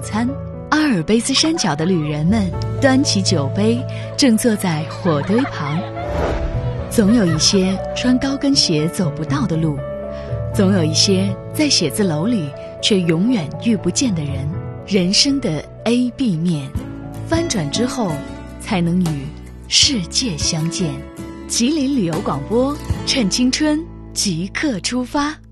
餐。阿尔卑斯山脚的旅人们端起酒杯，正坐在火堆旁。总有一些穿高跟鞋走不到的路，总有一些在写字楼里却永远遇不见的人。人生的 A B 面，翻转之后才能与世界相见。吉林旅游广播，趁青春即刻出发。